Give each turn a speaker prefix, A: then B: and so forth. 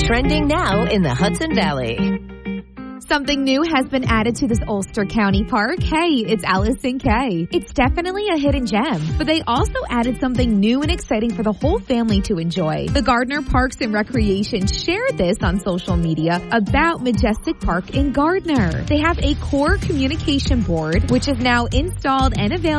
A: Trending now in the Hudson Valley.
B: Something new has been added to this Ulster County park. Hey, it's Allison K. It's definitely a hidden gem, but they also added something new and exciting for the whole family to enjoy. The Gardner Parks and Recreation shared this on social media about Majestic Park in Gardner. They have a core communication board, which is now installed and available